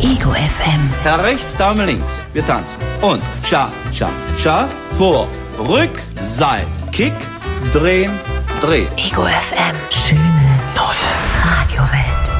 Ego FM. Herr rechts, Dame links. Wir tanzen. Und Cha, Cha, Cha. Vor, Rück, Seil, Kick, drehen, drehen. Ego FM. Schöne neue Radiowelt.